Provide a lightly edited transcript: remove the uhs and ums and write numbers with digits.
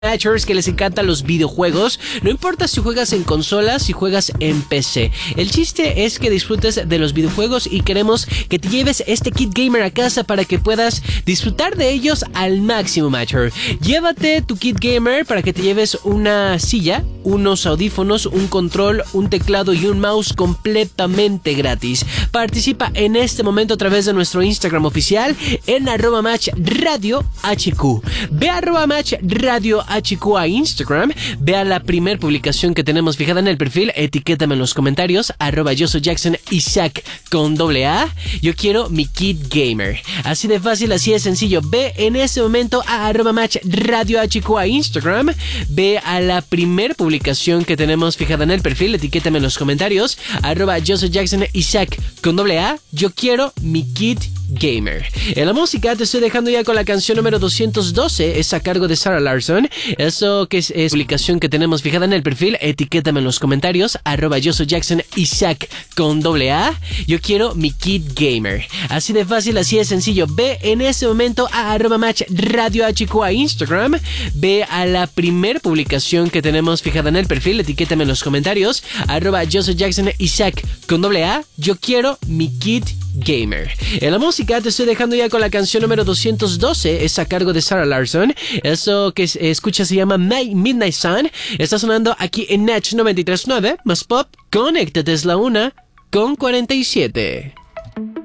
Matchers que les encantan los videojuegos, no importa si juegas en consolas, si juegas en PC. El chiste es que disfrutes de los videojuegos y queremos que te lleves este kit gamer a casa para que puedas disfrutar de ellos al máximo, Matcher. Llévate tu kit gamer para que te lleves una silla, unos audífonos, un control, un teclado y un mouse completamente gratis. Participa en este momento a través de nuestro Instagram oficial en @matchradiohq. Ve a @matchradiohq a Instagram, vea la primer publicación que tenemos fijada en el perfil, etiquétame en los comentarios, @yo soy Jackson Isaac con AA, yo quiero mi kit gamer. Así de fácil, así de sencillo. Ve en ese momento a @matchradiohq a Instagram, ve a la primer publicación que tenemos fijada en el perfil, etiquétame en los comentarios, @yo soy Jackson Isaac con AA, yo quiero mi kit gamer. En la música te estoy dejando ya con la canción número 212, es a cargo de Sarah Larson. Eso que es publicación que tenemos fijada en el perfil, etiquétame en los comentarios, @yo soy Jackson Isaac con AA, yo quiero mi kit gamer. Así de fácil, así de sencillo. Ve en ese momento a @matchradiohq a Instagram, ve a la primer publicación que tenemos fijada en el perfil, etiquétame en los comentarios, @yo soy Jackson Isaac con AA, yo quiero mi kit gamer. En la música te estoy dejando ya con la canción número 212, es a cargo de Sarah Larson. Eso que escucha se llama Midnight Sun. Está sonando aquí en Natch 93.9 más pop. Conéctate, es la 1:47.